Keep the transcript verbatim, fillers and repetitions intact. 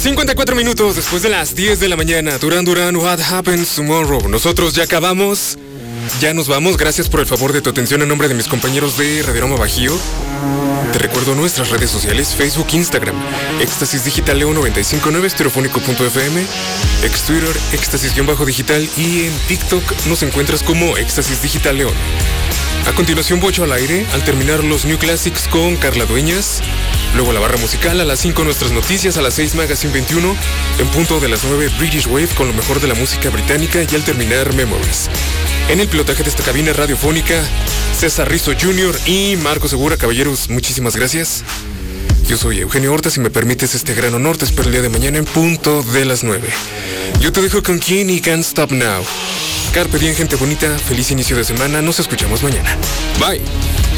cincuenta y cuatro minutos después de las diez de la mañana. Duran Duran, What Happens Tomorrow. Nosotros ya acabamos. Ya nos vamos. Gracias por el favor de tu atención a nombre de mis compañeros de Radiorama Bajío. Te recuerdo nuestras redes sociales, Facebook, Instagram, Éxtasis Digital León noventa y cinco punto nueve, estereofónico punto f m, ex Twitter, Éxtasis-digital y en TikTok nos encuentras como Éxtasis Digital León. A continuación, Bocho al aire, al terminar los New Classics con Carla Dueñas. Luego la barra musical, a las cinco nuestras noticias, a las seis Magazine veintiuno, en punto de las nueve British Wave con lo mejor de la música británica y al terminar Memories. En el pilotaje de esta cabina radiofónica, César Rizzo junior y Marco Segura. Caballeros, muchísimas gracias. Yo soy Eugenio Horta, si me permites este gran honor, te espero el día de mañana en punto de las nueve. Yo te dejo con King y Can't Stop Now. Carpe diem, gente bonita, feliz inicio de semana, nos escuchamos mañana. Bye.